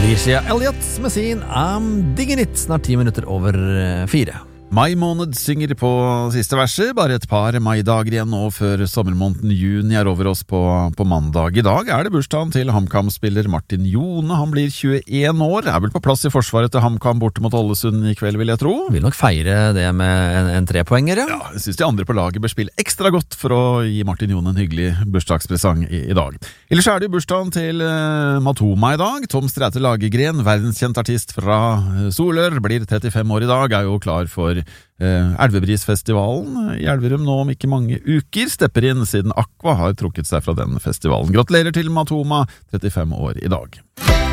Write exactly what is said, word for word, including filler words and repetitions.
Alicia Elliott med sin I'm Digging It, snart ti minutter over fire. Mai måned synger på siste verset, bare et par maidager igjen nå før sommermåneden juni er over oss på, på mandag. I dag er det bursdagen til HamKam-spiller Martin Jone. Han blir tjueen år, er vel på plass i forsvaret til HamKam borte mot Ålesund i kveld, vil jeg tro. Vil nok feire det med en, en trepoenger, ja. Ja, jeg synes de andre på laget bør spille ekstra godt for å gi Martin Jone en hyggelig bursdagspresang i, i dag. Ellers er det jo bursdagen til uh, Matoma i dag. Tom Stræte Lagergren, verdenskjent artist fra uh, Solør, blir trettifem år i dag, er jo klar for Uh, Elvebrisfestivalen i Elverum nå om ikke mange uker, stepper inn siden Aqua har trukket seg fra den festivalen. Gratulerer til Matoma, trettifem år i dag.